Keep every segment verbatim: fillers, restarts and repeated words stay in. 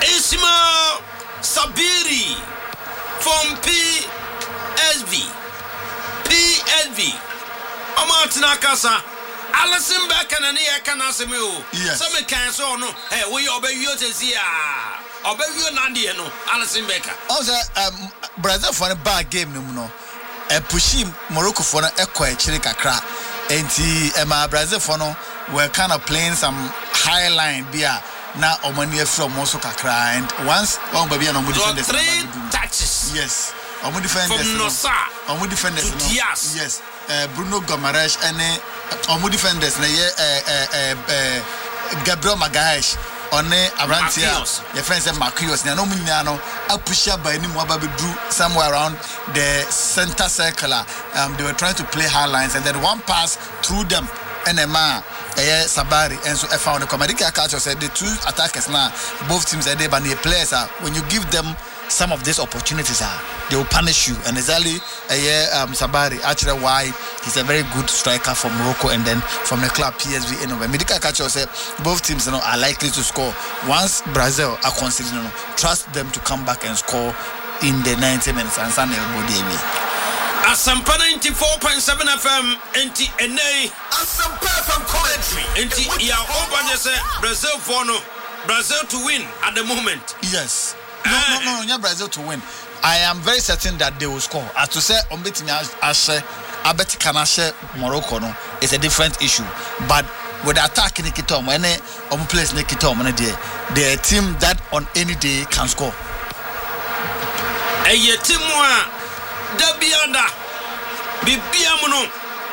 Ismail Sabiri from P S V. P S V. Amatina Kasa. Alison Beck and Ania Canasimo. Yes. Some can so no. Hey, we obey you to see. Obey you, Nandiano. Alison Becker. Also, um, Brazil for a bad game, no. A pushing Morocco for an echo, Chilika crack. And the Brazil for no, we're kind of playing some high line beer. Now, Omania from Mosoka cry. And once one baby and Omudi three touches. Yes. Omudi defenders. From Nosa. Omudi defenders. Yes. Yes. Uh, Bruno Gomaresh and Omudi defenders. Gabriel Magash. On Arantia, your friends and Marcus, Nanomiano, a pusher by any more baby drew somewhere around the center circle. Um, they were trying to play high lines, and then one pass through them, and a man, a Sabari, and so I found the Comedica culture said the two attackers now, both teams are there, but the players are when you give them some of these opportunities, are they will punish you. And exactly a year, um, Sabari, actually, why he's a very good striker from Morocco and then from the club P S V. Anyway, Medical culture said both teams you know, are likely to score. Once Brazil are considered, you know, trust them to come back and score in the ninety minutes and send everybody away. Asampa ninety-four point seven F M, N T N A. Asampa from commentary. N T ya over just Brazil for no Brazil to win at the moment. Yes. No, no, no, no, Brazil to win. I am very certain that they will score. As to say, Ombetimi Ashe, Abeti Kanashe, Morocco, no, it's a different issue. But with the attack in Nikitom, when they on place Nikitom, they're a team that on any day can score. A ye team wa Dabianda Bibiamuno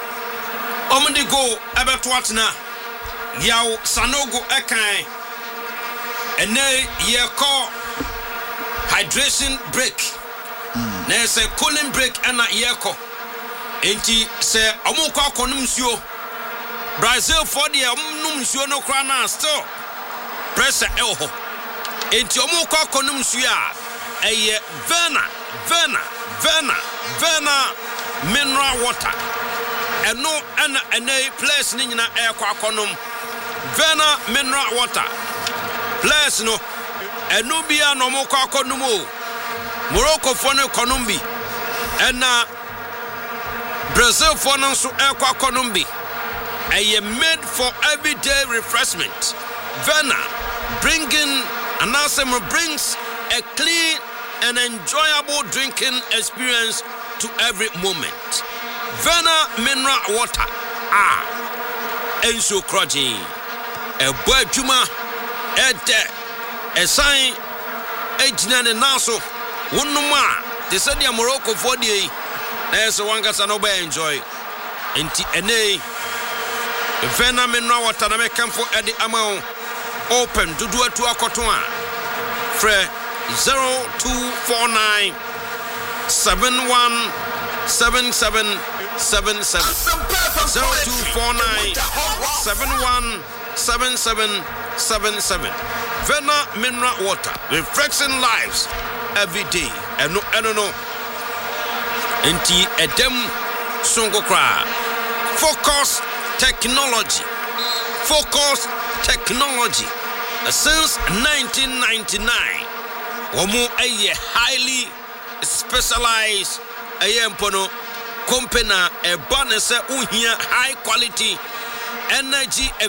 Omdi go Abertwatna Yao Sanogo Ekai and they ye call hydration break. Mm. There's a cooling break and a yeko. Enti say Amuka Konumsio Brazil for the Amnumsio no crana still. Press elho. Enti Amuka Konumsia a Verna, Verna, Verna, Verna mineral water. And no and a place Nina air quaconum. Verna mineral water. Place no. Enubia no mo kwa konumo Morocco for no konumbi and uh, Brazil for no so e kwa konumbi a made for everyday refreshment. Verna bringing Anasem brings a clean and enjoyable drinking experience to every moment. Verna mineral water ah enso kroji e boy juma e de a sign eighteen and naso one no more. They said the Morocco for the there's one gas and obey enjoy. Inti ene Verna mineral water na make for Eddie Amao open to do it to a cotton. Fre zero two four nine seven one seven seven seven seven zero two four nine seven one seven seven seven seven. Verna mineral water, refreshing lives every day. And no, and no, no. Enti edem sungokra. Focus technology. Focus technology. Since nineteen ninety-nine, Omo a highly specialized ayempono company a bonus unhia high quality energy